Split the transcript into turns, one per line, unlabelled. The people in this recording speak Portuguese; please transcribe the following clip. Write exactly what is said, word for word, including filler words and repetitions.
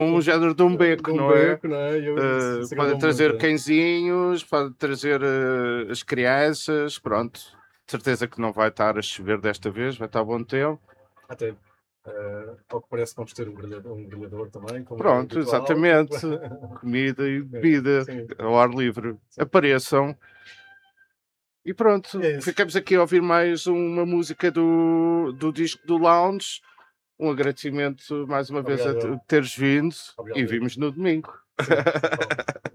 um género de um
De
beco,
um
não é?
beco, não é? E eu isso
Eh,
isso
pode
agradou muito,
trazer
é.
cãezinhos, pode trazer, eh, as crianças, pronto. De certeza que não vai estar a chover desta vez, vai estar bom tempo.
Até, eh, ao que parece vamos ter um grelhador um grelhador também, como é
Pronto,
habitual, tipo
exatamente. Comida e
é,
bebida
sim,
ao ar livre.
sim.
Apareçam. E pronto,
É isso.
ficamos aqui a ouvir mais uma música do do disco do Lounge. Um agradecimento mais uma vez a
Obrigado
te
eu.
teres vindo e
Obrigado eu.
vimos no domingo.
Sim, sem falta.